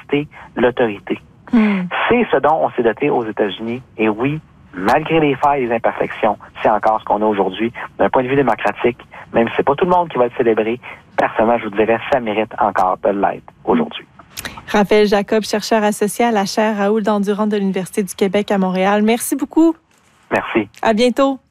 contester l'autorité. C'est ce dont on s'est doté aux États-Unis. Et oui, malgré les failles et les imperfections, c'est encore ce qu'on a aujourd'hui. D'un point de vue démocratique, même si c'est pas tout le monde qui va le célébrer, personnellement, je vous dirais, ça mérite encore de l'être aujourd'hui. Raphaël Jacob, chercheur associé à la chaire Raoul Dandurand de l'Université du Québec à Montréal. Merci beaucoup. Merci. À bientôt.